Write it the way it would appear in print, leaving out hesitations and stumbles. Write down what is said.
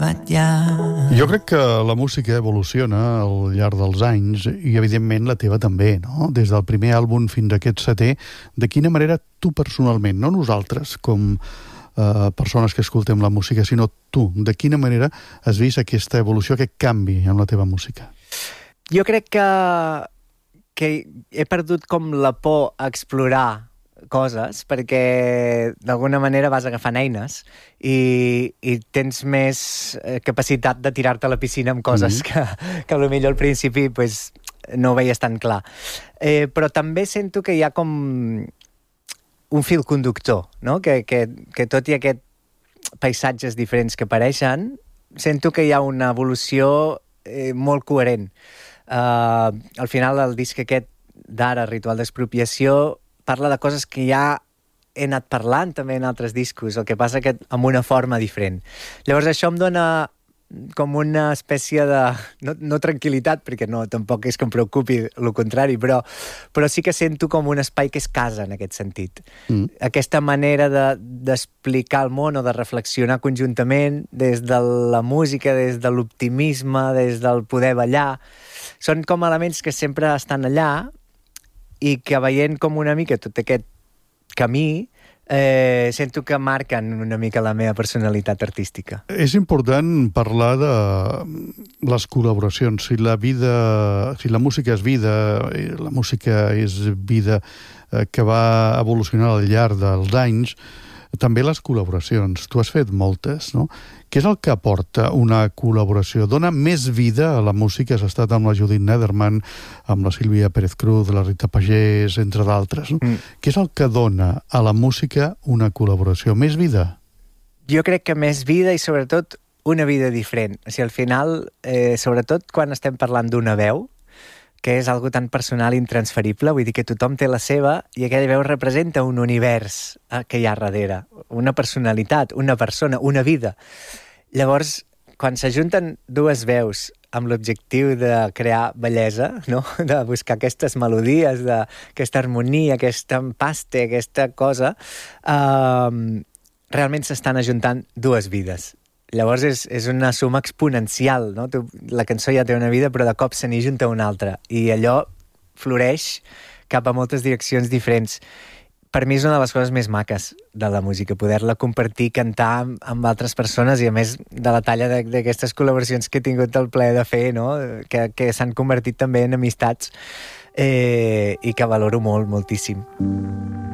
Jo crec que la música evoluciona al llarg dels anys i, evidentment, la teva també, no? Des del primer àlbum fins a aquest setè, de quina manera tu personalment, no nosaltres com persones que escoltem la música, sinó tu, de quina manera has vist aquesta evolució, aquest canvi en la teva música? Jo crec que he perdut com la por a explorar coses, perquè d'alguna manera vas agafant eines i tens més capacitat de tirar-te a la piscina amb coses que potser al principi pues, no ho veies tan clar. Però també sento que hi ha com un fil conductor, no? Que tot i aquests paisatges diferents que apareixen, sento que hi ha una evolució molt coherent. Al final el disc aquest d'ara, Ritual d'Expropiació, parla de coses que ja he anat parlant també en altres discos, el que passa que amb una forma diferent. Llavors això em dona com una espècie de... no tranquil·litat, perquè no, tampoc és que em preocupi el contrari, però sí que sento com un espai que és casa en aquest sentit. Aquesta manera d'explicar el món o de reflexionar conjuntament des de la música, des de l'optimisme, des del poder ballar, són com elements que sempre estan allà i que veient com una mica tot aquest camí sento que marquen una mica la meva personalitat artística. És important parlar de les col·laboracions. Si la música és vida, la música és vida que va evolucionar al llarg dels anys, també les col·laboracions. Tu has fet moltes, no? Què és el que aporta una col·laboració? Dona més vida a la música? Has estat amb la Judit Nederman, amb la Sílvia Pérez Cruz, la Rita Pagès, entre d'altres. No? Què és el que dona a la música una col·laboració? Més vida? Jo crec que més vida i, sobretot, una vida diferent. O sigui, al final, sobretot quan estem parlant d'una veu, que és algo tan personal i intransferible, vull dir que tothom té la seva i aquella veu representa un univers que hi ha darrere, una personalitat, una persona, una vida. Llavors, quan s'ajunten dues veus amb l'objectiu de crear bellesa, no? De buscar aquestes melodies, aquesta harmonia, aquest empaste, aquesta cosa, realment s'estan ajuntant dues vides. Llavors és una suma exponencial, no? La cançó ja té una vida, però de cop se n'hi junta una altra. I allò floreix cap a moltes direccions diferents. Per mi és una de les coses més maques de la música, poder-la compartir, cantar amb altres persones i, a més, de la talla d'aquestes col·laboracions que he tingut el plaer de fer, no? Que s'han convertit també en amistats i que valoro molt, moltíssim.